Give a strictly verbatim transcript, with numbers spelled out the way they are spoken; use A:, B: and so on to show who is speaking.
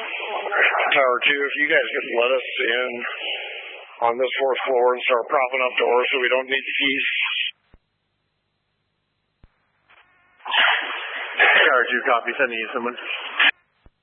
A: Tower two, if you guys could let us in on this fourth floor and start propping up doors so we don't need the keys.
B: Tower two, copy. Sending you someone.